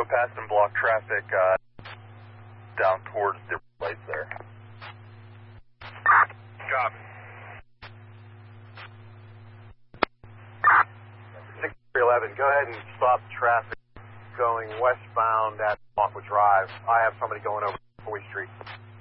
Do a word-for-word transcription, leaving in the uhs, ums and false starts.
go past and block traffic uh, down towards the lights there. Copy. six three eleven, go ahead and stop traffic going westbound at Aqua Drive. I have somebody going over Foy Street.